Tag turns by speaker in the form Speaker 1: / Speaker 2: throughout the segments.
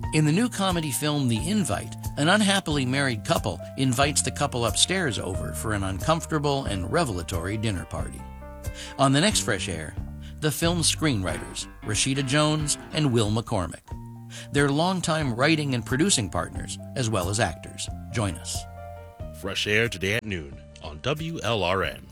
Speaker 1: In the new comedy film The Invite, an unhappily married couple invites the couple upstairs over for an uncomfortable and revelatory dinner party. On the next Fresh Air, the film's screenwriters, Rashida Jones and Will McCormick. They're longtime writing and producing partners, as well as actors. Join us.
Speaker 2: Fresh Air today at noon on WLRN.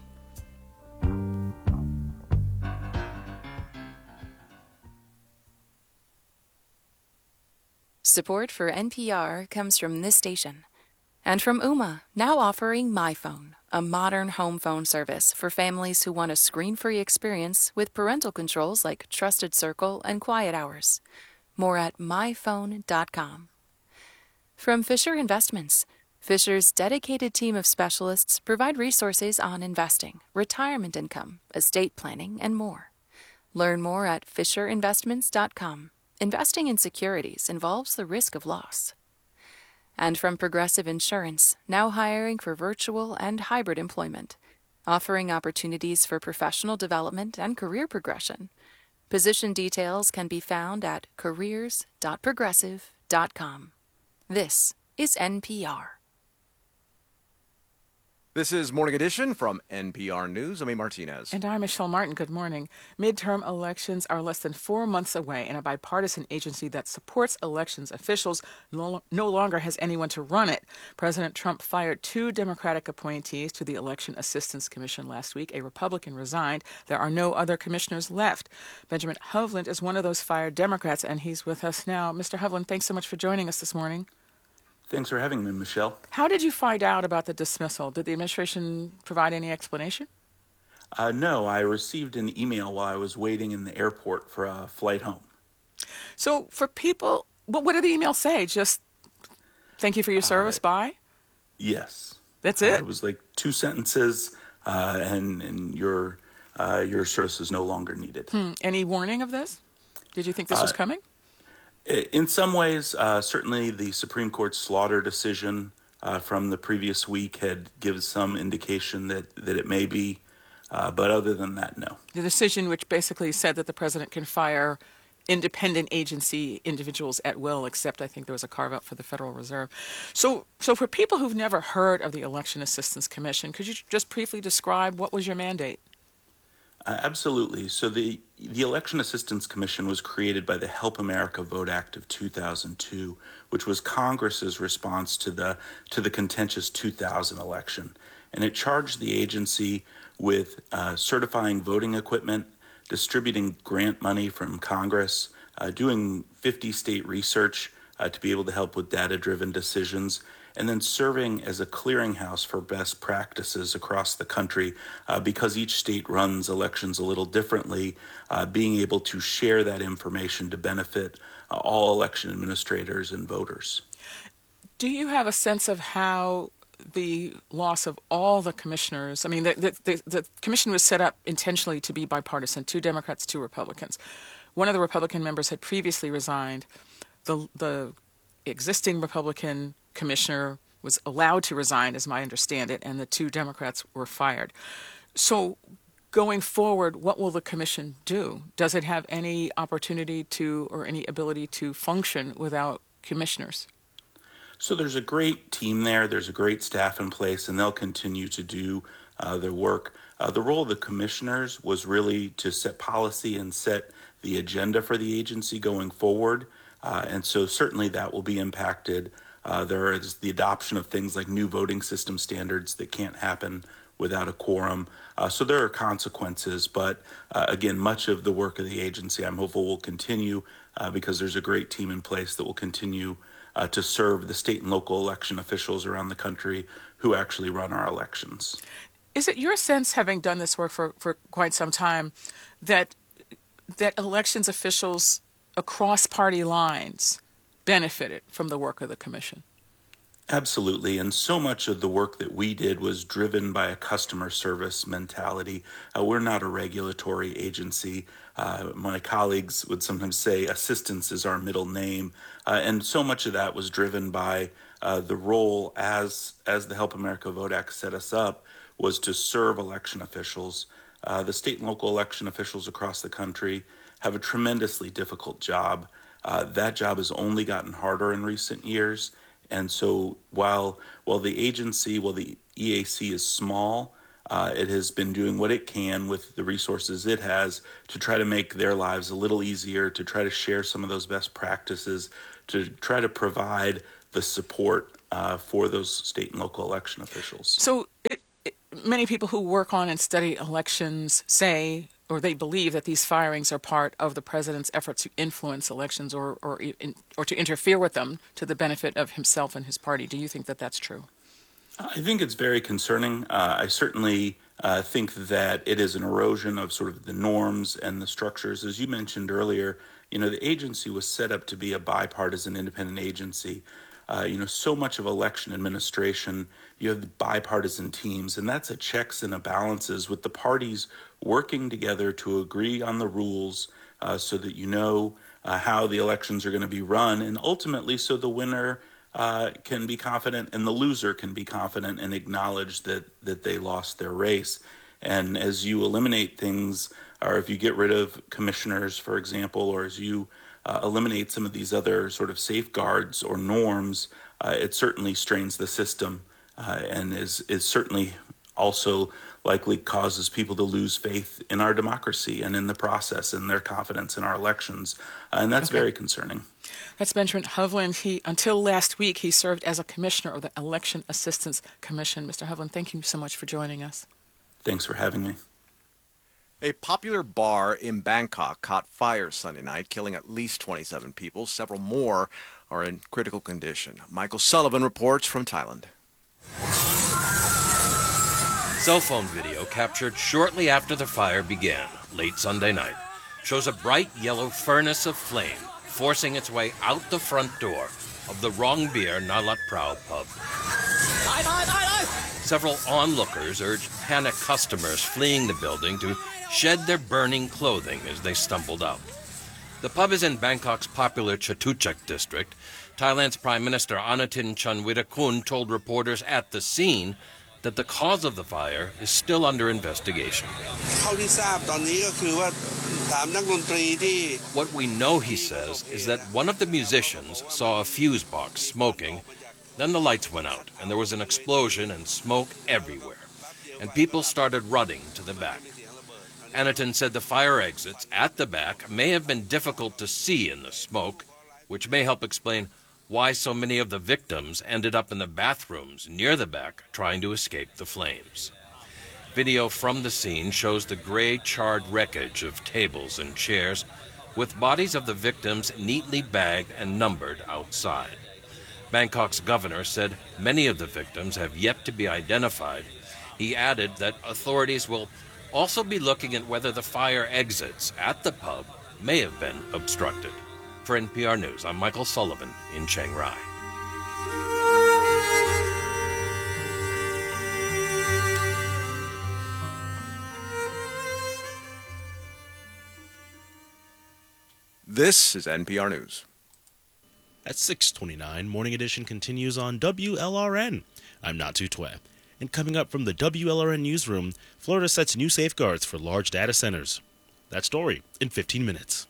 Speaker 3: Support for NPR comes from this station and from Ooma, now offering MyPhone, a modern home phone service for families who want a screen-free experience with parental controls like Trusted Circle and Quiet Hours. More at myphone.com. From Fisher Investments, Fisher's dedicated team of specialists provide resources on investing, retirement income, estate planning, and more. Learn more at fisherinvestments.com. Investing in securities involves the risk of loss. And from Progressive Insurance, now hiring for virtual and hybrid employment, offering opportunities for professional development and career progression. Position details can be found at careers.progressive.com. This is NPR.
Speaker 4: This is Morning Edition from NPR News. I'm A. Martinez.
Speaker 5: And I'm Michelle Martin. Good morning. Midterm elections are less than 4 months away, and a bipartisan agency that supports elections officials no longer has anyone to run it. President Trump fired 2 Democratic appointees to the Election Assistance Commission last week. A Republican resigned. There are no other commissioners left. Benjamin Hovland is one of those fired Democrats, and he's with us now. Mr. Hovland, thanks so much for joining us this morning.
Speaker 6: Thanks for having me, Michelle.
Speaker 5: How did you find out about the dismissal? Did the administration provide any explanation?
Speaker 6: No, I received an email while I was waiting in the airport for a flight home.
Speaker 5: So for people, what did the email say? Just thank you for your service, bye?
Speaker 6: Yes.
Speaker 5: That's it?
Speaker 6: It was like 2 sentences, and your service is no longer needed.
Speaker 5: Any warning of this? Did you think this was coming?
Speaker 6: In some ways, certainly the Supreme Court's Slaughter decision from the previous week had given some indication that it may be, but other than that, no.
Speaker 5: The decision which basically said that the president can fire independent agency individuals at will, except I think there was a carve-out for the Federal Reserve. So for people who've never heard of the Election Assistance Commission, could you just briefly describe what was your mandate?
Speaker 6: Absolutely. So the Election Assistance Commission was created by the Help America Vote Act of 2002, which was Congress's response to the contentious 2000 election. And it charged the agency with certifying voting equipment, distributing grant money from Congress, doing 50-state research to be able to help with data-driven decisions, and then serving as a clearinghouse for best practices across the country because each state runs elections a little differently, being able to share that information to benefit all election administrators and voters.
Speaker 5: Do you have a sense of how the loss of all the commissioners, I mean, the commission was set up intentionally to be bipartisan, 2 Democrats, 2 Republicans. One of the Republican members had previously resigned. The existing Republican commissioner was allowed to resign, as I understand it, and the 2 Democrats were fired. So going forward, what will the commission do? Does it have any opportunity to or any ability to function without commissioners?
Speaker 6: So there's a great team there. There's a great staff in place, and they'll continue to do their work. The role of the commissioners was really to set policy and set the agenda for the agency going forward. And so certainly that will be impacted. There is the adoption of things like new voting system standards that can't happen without a quorum. So there are consequences, but again, much of the work of the agency, I'm hopeful, will continue because there's a great team in place that will continue to serve the state and local election officials around the country who actually run our elections.
Speaker 5: Is it your sense, having done this work for quite some time, that elections officials across party lines benefited from the work of the commission?
Speaker 6: Absolutely. And so much of the work that we did was driven by a customer service mentality. We're not a regulatory agency. My colleagues would sometimes say assistance is our middle name. And so much of that was driven by the role as the Help America Vote Act set us up was to serve election officials. The state and local election officials across the country have a tremendously difficult job. That job has only gotten harder in recent years. And so while the EAC is small, it has been doing what it can with the resources it has to try to make their lives a little easier, to try to share some of those best practices, to try to provide the support for those state and local election officials.
Speaker 5: So many people who work on and study elections say, or they believe, that these firings are part of the president's effort to influence elections or to interfere with them to the benefit of himself and his party. Do you think that that's true?
Speaker 6: I think it's very concerning. I certainly think that it is an erosion of sort of the norms and the structures. As you mentioned earlier, the agency was set up to be a bipartisan independent agency. So much of election administration, you have the bipartisan teams, and that's a checks and a balances with the parties working together to agree on the rules so that how the elections are going to be run, and ultimately so the winner can be confident and the loser can be confident and acknowledge that they lost their race. And as you eliminate things, or if you get rid of commissioners, for example, or as you eliminate some of these other sort of safeguards or norms, it certainly strains the system and is certainly also likely causes people to lose faith in our democracy and in the process and their confidence in our elections. And that's very concerning.
Speaker 5: That's Benjamin Hovland. Until last week, he served as a commissioner of the Election Assistance Commission. Mr. Hovland, thank you so much for joining us.
Speaker 6: Thanks for having me.
Speaker 4: A popular bar in Bangkok caught fire Sunday night, killing at least 27 people. Several more are in critical condition. Michael Sullivan reports from Thailand.
Speaker 7: Cell phone video captured shortly after the fire began, late Sunday night, shows a bright yellow furnace of flame forcing its way out the front door of the Rong Beer Nalat Prao pub. Several onlookers urged panicked customers fleeing the building to shed their burning clothing as they stumbled out. The pub is in Bangkok's popular Chatuchak district. Thailand's Prime Minister Anutin Chanvirakul told reporters at the scene that the cause of the fire is still under investigation. What we know, he says, is that one of the musicians saw a fuse box smoking, then the lights went out, and there was an explosion and smoke everywhere, and people started running to the back. Anutin said the fire exits at the back may have been difficult to see in the smoke, which may help explain why so many of the victims ended up in the bathrooms near the back trying to escape the flames. Video from the scene shows the gray charred wreckage of tables and chairs with bodies of the victims neatly bagged and numbered outside. Bangkok's governor said many of the victims have yet to be identified. He added that authorities will also be looking at whether the fire exits at the pub may have been obstructed. For NPR News, I'm Michael Sullivan in Chiang Rai.
Speaker 4: This is NPR News.
Speaker 2: At 6:29, Morning Edition continues on WLRN. I'm Natu Twe. And coming up from the WLRN newsroom, Florida sets new safeguards for large data centers. That story in 15 minutes.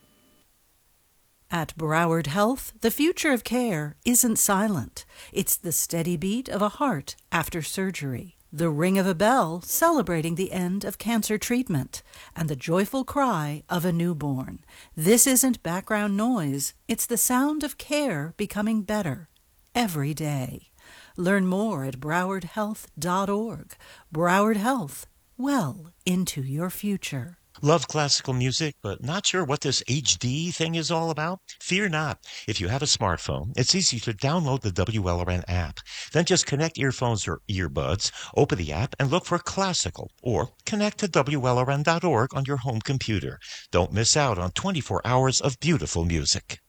Speaker 8: At Broward Health, the future of care isn't silent. It's the steady beat of a heart after surgery, the ring of a bell celebrating the end of cancer treatment, and the joyful cry of a newborn. This isn't background noise. It's the sound of care becoming better every day. Learn more at browardhealth.org. Broward Health, well into your future.
Speaker 9: Love classical music, but not sure what this HD thing is all about? Fear not. If you have a smartphone, it's easy to download the WLRN app. Then just connect earphones or earbuds, open the app, and look for classical, or connect to WLRN.org on your home computer. Don't miss out on 24 hours of beautiful music.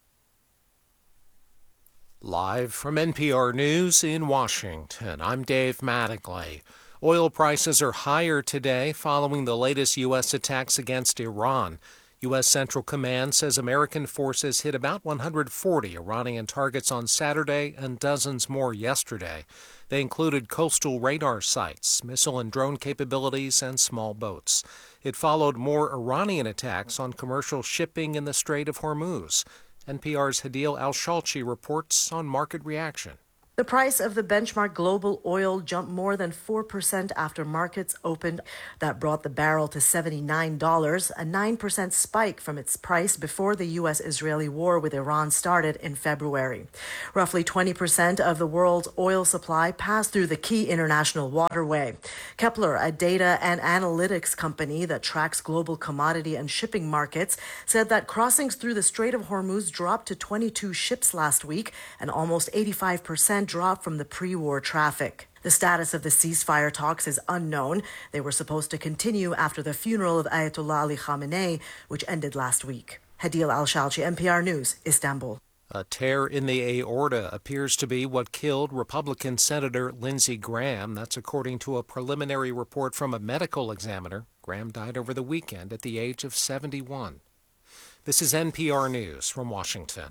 Speaker 10: Live from NPR News in Washington, I'm Dave Mattingly. Oil prices are higher today following the latest U.S. attacks against Iran. U.S. Central Command says American forces hit about 140 Iranian targets on Saturday and dozens more yesterday. They included coastal radar sites, missile and drone capabilities, and small boats. It followed more Iranian attacks on commercial shipping in the Strait of Hormuz. NPR's Hadil Al-Shalchi reports on market reaction.
Speaker 11: The price of the benchmark global oil jumped more than 4% after markets opened. That brought the barrel to $79, a 9% spike from its price before the U.S.-Israeli war with Iran started in February. Roughly 20% of the world's oil supply passed through the key international waterway. Kepler, a data and analytics company that tracks global commodity and shipping markets, said that crossings through the Strait of Hormuz dropped to 22 ships last week, and almost 85% drop from the pre-war traffic. The status of the ceasefire talks is unknown. They were supposed to continue after the funeral of Ayatollah Ali Khamenei, which ended last week. Hadil Al-Shalchi, NPR News, Istanbul.
Speaker 10: A tear in the aorta appears to be what killed Republican Senator Lindsey Graham. That's according to a preliminary report from a medical examiner. Graham died over the weekend at the age of 71. This is NPR News from Washington.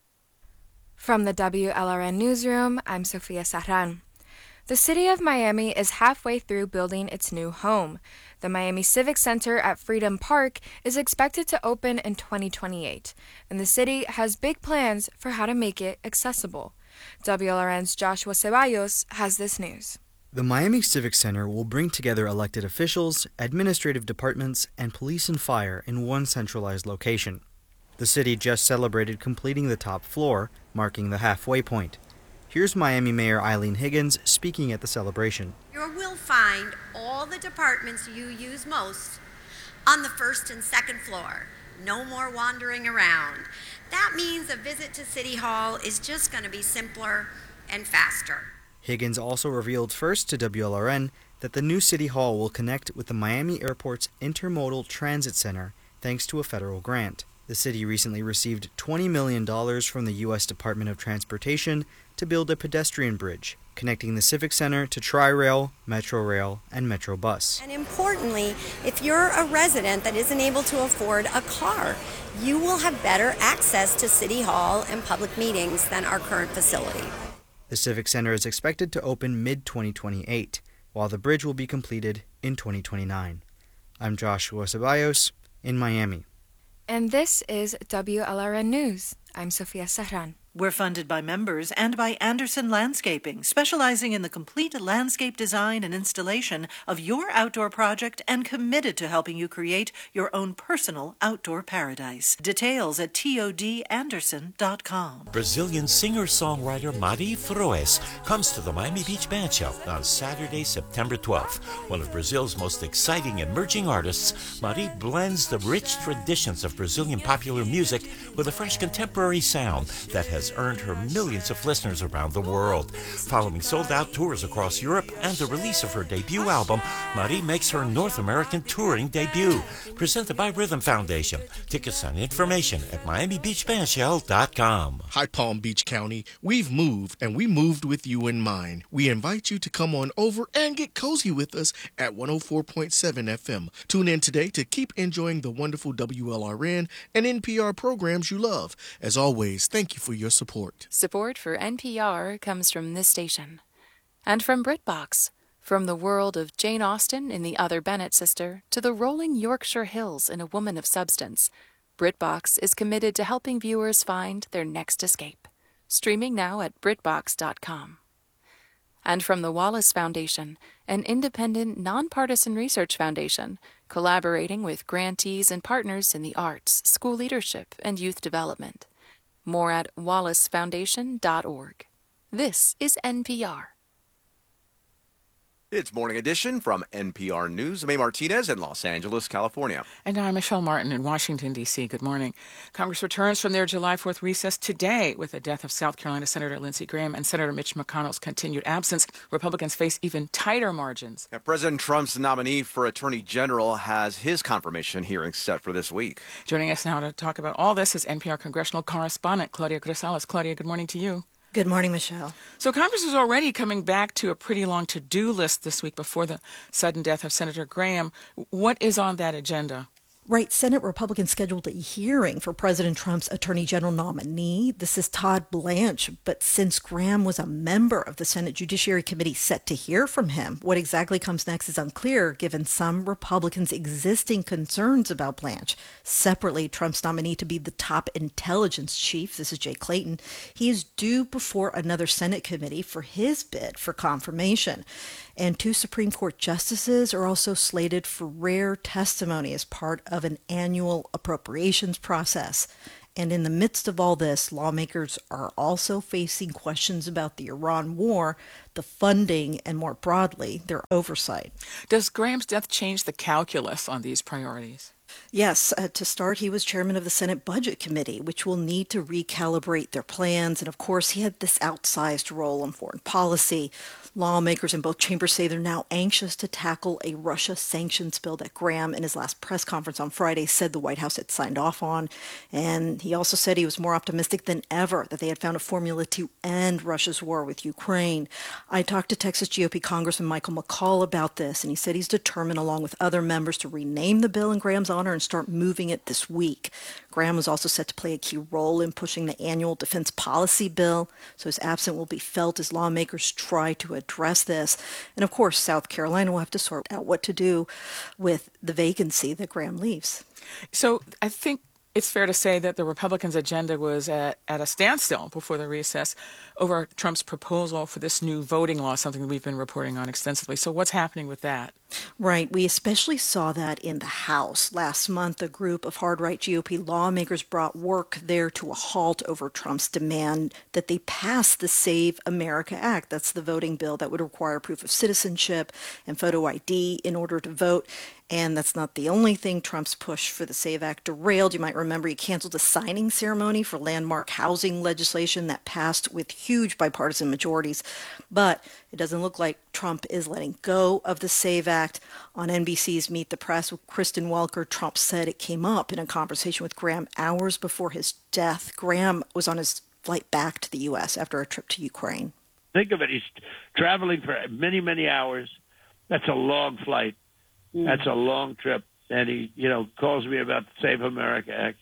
Speaker 12: From the WLRN Newsroom, I'm Sofia Sarran. The city of Miami is halfway through building its new home. The Miami Civic Center at Freedom Park is expected to open in 2028, and the city has big plans for how to make it accessible. WLRN's Joshua Ceballos has this news.
Speaker 13: The Miami Civic Center will bring together elected officials, administrative departments, and police and fire in one centralized location. The city just celebrated completing the top floor, marking the halfway point. Here's Miami Mayor Eileen Higgins speaking at the celebration.
Speaker 14: You will find all the departments you use most on the first and second floor. No more wandering around. That means a visit to City Hall is just going to be simpler and faster.
Speaker 13: Higgins also revealed first to WLRN that the new City Hall will connect with the Miami Airport's Intermodal Transit Center thanks to a federal grant. The city recently received $20 million from the U.S. Department of Transportation to build a pedestrian bridge connecting the Civic Center to Tri-Rail, Metro Rail, and Metro Bus.
Speaker 14: And importantly, if you're a resident that isn't able to afford a car, you will have better access to City Hall and public meetings than our current facility.
Speaker 13: The Civic Center is expected to open mid-2028, while the bridge will be completed in 2029. I'm Joshua Ceballos in Miami.
Speaker 12: And this is WLRN News. I'm Sofia Sarran.
Speaker 8: We're funded by members and by Anderson Landscaping, specializing in the complete landscape design and installation of your outdoor project and committed to helping you create your own personal outdoor paradise. Details at todanderson.com.
Speaker 9: Brazilian singer-songwriter Mari Froes comes to the Miami Beach Band Show on Saturday, September 12th. One of Brazil's most exciting emerging artists, Mari blends the rich traditions of Brazilian popular music with a fresh contemporary sound that has earned her millions of listeners around the world. Following sold-out tours across Europe and the release of her debut album, Mari makes her North American touring debut. Presented by Rhythm Foundation. Tickets and information at MiamiBeachBandShell.com.
Speaker 15: Hi, Palm Beach County. We've moved, and we moved with you in mind. We invite you to come on over and get cozy with us at 104.7 FM. Tune in today to keep enjoying the wonderful WLRN and NPR programs you love. As always, thank you for your support.
Speaker 3: Support for NPR comes from this station. And from BritBox. From the world of Jane Austen in The Other Bennett Sister to the rolling Yorkshire Hills in A Woman of Substance, BritBox is committed to helping viewers find their next escape. Streaming now at BritBox.com. And from the Wallace Foundation, an independent, nonpartisan research foundation collaborating with grantees and partners in the arts, school leadership, and youth development. More at wallacefoundation.org. This is NPR.
Speaker 4: It's Morning Edition from NPR News. I'm A. Martinez in Los Angeles, California.
Speaker 5: And I'm Michelle Martin in Washington, D.C. Good morning. Congress returns from their July 4th recess today with the death of South Carolina Senator Lindsey Graham and Senator Mitch McConnell's continued absence. Republicans face even tighter margins.
Speaker 4: Now, President Trump's nominee for Attorney General has his confirmation hearing set for this week.
Speaker 5: Joining us now to talk about all this is NPR congressional correspondent Claudia Grisales. Claudia, good morning to you.
Speaker 11: Good morning, Michelle.
Speaker 5: So Congress is already coming back to a pretty long to-do list this week before the sudden death of Senator Graham. What is on that agenda?
Speaker 11: Right. Senate Republicans scheduled a hearing for President Trump's Attorney General nominee. This is Todd Blanche. But since Graham was a member of the Senate Judiciary Committee set to hear from him, what exactly comes next is unclear, given some Republicans' existing concerns about Blanche. Separately, Trump's nominee to be the top intelligence chief, this is Jay Clayton, he is due before another Senate committee for his bid for confirmation. And 2 Supreme Court justices are also slated for rare testimony as part of an annual appropriations process. And in the midst of all this, lawmakers are also facing questions about the Iran war, the funding, and more broadly, their oversight.
Speaker 5: Does Graham's death change the calculus on these priorities?
Speaker 11: Yes, to start, he was chairman of the Senate Budget Committee, which will need to recalibrate their plans. And of course, he had this outsized role in foreign policy. Lawmakers in both chambers say they're now anxious to tackle a Russia sanctions bill that Graham, in his last press conference on Friday, said the White House had signed off on. And he also said he was more optimistic than ever that they had found a formula to end Russia's war with Ukraine. I talked to Texas GOP Congressman Michael McCall about this, and he said he's determined, along with other members, to rename the bill in Graham's honor and start moving it this week. Graham was also set to play a key role in pushing the annual defense policy bill, so his absence will be felt as lawmakers try to address this. And of course, South Carolina will have to sort out what to do with the vacancy that Graham leaves.
Speaker 5: So I think it's fair to say that the Republicans' agenda was at a standstill before the recess over Trump's proposal for this new voting law, something that we've been reporting on extensively. So what's happening with that?
Speaker 11: Right. We especially saw that in the House. Last month, a group of hard-right GOP lawmakers brought work there to a halt over Trump's demand that they pass the Save America Act. That's the voting bill that would require proof of citizenship and photo ID in order to vote. And that's not the only thing Trump's push for the SAVE Act derailed. You might remember he canceled a signing ceremony for landmark housing legislation that passed with huge bipartisan majorities. But it doesn't look like Trump is letting go of the SAVE Act. On NBC's Meet the Press with Kristen Welker, Trump said it came up in a conversation with Graham hours before his death. Graham was on his flight back to the U.S. after a trip to Ukraine.
Speaker 16: Think of it. He's traveling for many, many hours. That's a long flight. That's a long trip. And he, calls me about the Save America Act.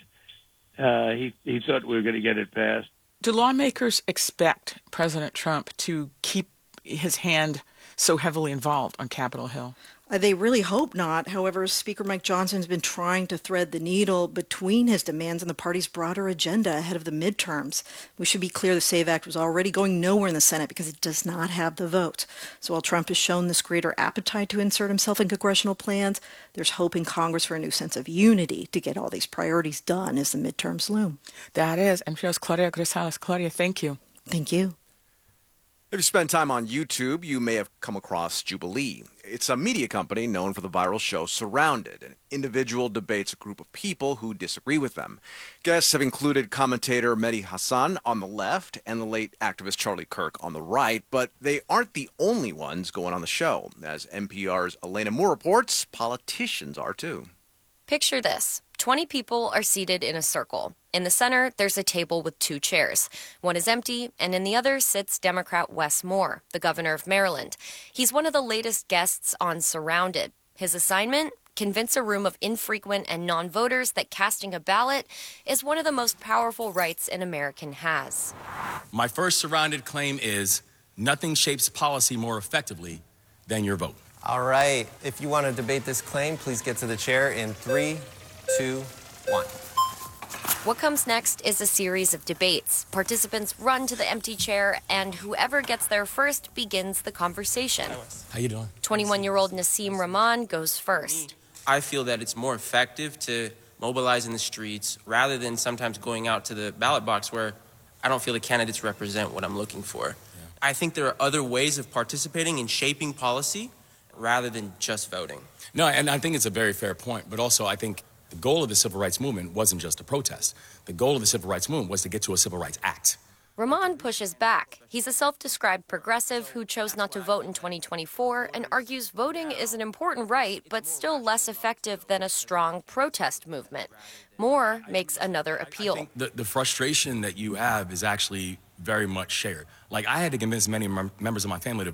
Speaker 16: He thought we were going to get it passed.
Speaker 5: Do lawmakers expect President Trump to keep his hand so heavily involved on Capitol Hill?
Speaker 11: They really hope not. However, Speaker Mike Johnson has been trying to thread the needle between his demands and the party's broader agenda ahead of the midterms. We should be clear the SAVE Act was already going nowhere in the Senate because it does not have the vote. So while Trump has shown this greater appetite to insert himself in congressional plans, there's hope in Congress for a new sense of unity to get all these priorities done as the midterms loom.
Speaker 5: That is. And here's Claudia Grisales. Claudia, thank you.
Speaker 11: Thank you.
Speaker 4: If you spend time on YouTube, you may have come across Jubilee. It's a media company known for the viral show Surrounded. An individual debates a group of people who disagree with them. Guests have included commentator Mehdi Hassan on the left and the late activist Charlie Kirk on the right, but they aren't the only ones going on the show. As NPR's Elena Moore reports, politicians are too.
Speaker 17: Picture this. 20 people are seated in a circle. In the center, there's a table with 2 chairs. One is empty, and in the other sits Democrat Wes Moore, the governor of Maryland. He's one of the latest guests on Surrounded. His assignment? Convince a room of infrequent and non-voters that casting a ballot is one of the most powerful rights an American has.
Speaker 18: My first Surrounded claim is nothing shapes policy more effectively than your vote.
Speaker 19: All right. If you want to debate this claim, please get to the chair in 3, 2, 1.
Speaker 17: What comes next is a series of debates. Participants run to the empty chair, and whoever gets there first begins the conversation.
Speaker 18: How you doing?
Speaker 17: 21-year-old Nassim Rahman goes first.
Speaker 20: I feel that it's more effective to mobilize in the streets rather than sometimes going out to the ballot box where I don't feel the candidates represent what I'm looking for. Yeah. I think there are other ways of participating in shaping policy rather than just voting.
Speaker 18: No, and I think it's a very fair point, but also I think the goal of the civil rights movement wasn't just a protest. The goal of the civil rights movement was to get to a civil rights act.
Speaker 17: Rahman pushes back. He's a self-described progressive who chose not to vote in 2024 and argues voting is an important right, but still less effective than a strong protest movement. Moore makes another appeal.
Speaker 18: I think the frustration that you have is actually very much shared. Like, I had to convince many members of my family to vote.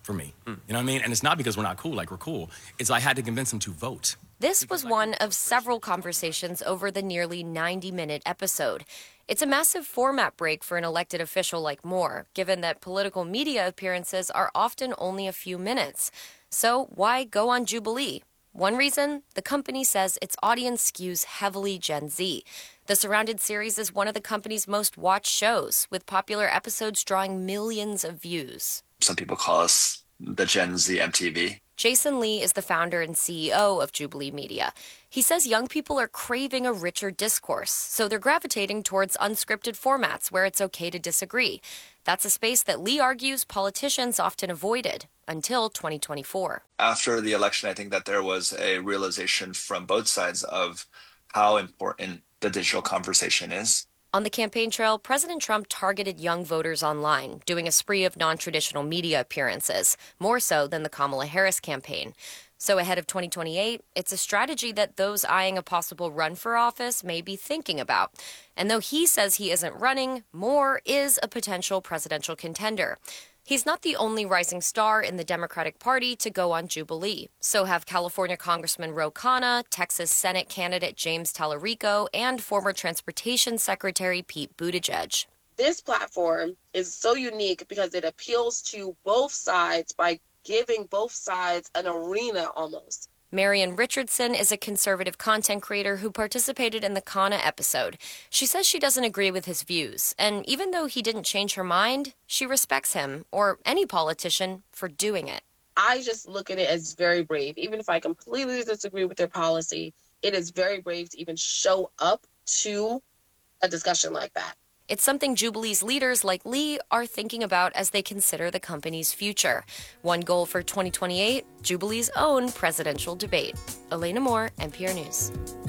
Speaker 18: for me. You know what I mean? And it's not because we're not cool, like we're cool. It's I had to convince them to vote.
Speaker 17: This was one of several conversations over the nearly 90-minute episode. It's a massive format break for an elected official like Moore, given that political media appearances are often only a few minutes. So why go on Jubilee? One reason, the company says its audience skews heavily Gen Z. The Surrounded series is one of the company's most watched shows, with popular episodes drawing millions of views.
Speaker 21: Some people call us the Gen Z MTV.
Speaker 17: Jason Lee is the founder and CEO of Jubilee Media. He says young people are craving a richer discourse, so they're gravitating towards unscripted formats where it's okay to disagree. That's a space that Lee argues politicians often avoided until 2024.
Speaker 21: After the election, I think that there was a realization from both sides of how important the digital conversation is.
Speaker 17: On the campaign trail, President Trump targeted young voters online, doing a spree of non-traditional media appearances, more so than the Kamala Harris campaign. So ahead of 2028, it's a strategy that those eyeing a possible run for office may be thinking about. And though he says he isn't running, Moore is a potential presidential contender. He's not the only rising star in the Democratic Party to go on Jubilee. So have California Congressman Ro Khanna, Texas Senate candidate James Tallarico, and former Transportation Secretary Pete Buttigieg.
Speaker 22: This platform is so unique because it appeals to both sides by giving both sides an arena almost.
Speaker 17: Marian Richardson is a conservative content creator who participated in the Khanna episode. She says she doesn't agree with his views, and even though he didn't change her mind, she respects him, or any politician, for doing it.
Speaker 22: I just look at it as very brave. Even if I completely disagree with their policy, it is very brave to even show up to a discussion like that.
Speaker 17: It's something Jubilee's leaders like Lee are thinking about as they consider the company's future. One goal for 2028, Jubilee's own presidential debate. Elena Moore, NPR News.